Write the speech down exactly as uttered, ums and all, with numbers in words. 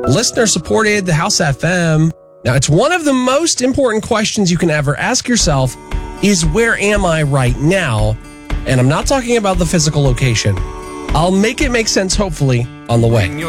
listener supported, the House F M. Now, it's one of the most important questions you can ever ask yourself is, where am I right now? And I'm not talking about the physical location. I'll make it make sense, hopefully, on the way.